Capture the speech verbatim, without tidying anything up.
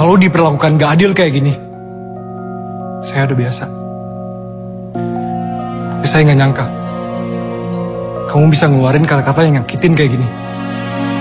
Kalau diperlakukan gak adil kayak gini, saya udah biasa. Tapi saya gak nyangka kamu bisa ngeluarin kata-kata yang nyakitin kayak gini.